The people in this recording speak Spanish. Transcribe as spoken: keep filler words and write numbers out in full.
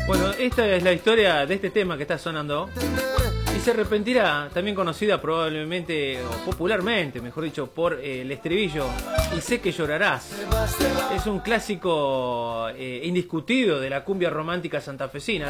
Bueno, esta es la historia de este tema que está sonando. Y se arrepentirá, también conocida probablemente, o popularmente, mejor dicho, por eh, el estribillo. Y sé que llorarás. Es un clásico eh, indiscutido de la cumbia romántica santafesina.